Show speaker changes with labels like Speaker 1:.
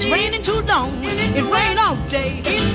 Speaker 1: it's raining too long. It rain all day.